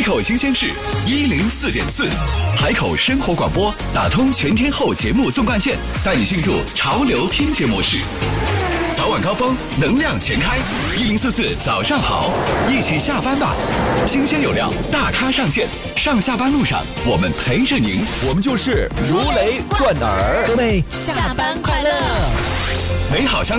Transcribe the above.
海口新鲜事104.4，海口生活广播打通全天候节目纵贯线，带你进入潮流听觉模式。早晚高峰，能量全开，1044早上好，一起下班吧。新鲜有料，大咖上线，上下班路上我们陪着您， 我们就是如雷贯耳。 各位下班快乐， 美好相。